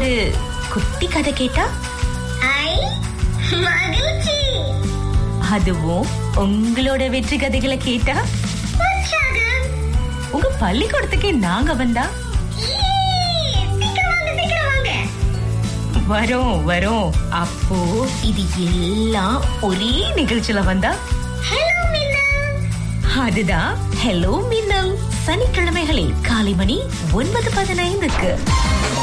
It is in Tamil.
ஒரு குட்டி கதை கேட்டா? ஐ மகிழ்ச்சி. அதுவும் உங்களோட வெற்றி கதைகளை கேட்டா? உற்சாகம். உங்க பள்ளிக்கூடத்துக்கே நாங்க வந்தா? சீக்கிரம் வாங்க. வரோம். அப்போ இது எல்லாம் ஒரே நிகழ்ச்சியில வந்தா? ஹலோ மின்னல். அதுதான் ஹலோ மின்னல். சனிக்கிழமைகளில் காலை மணி 9:15.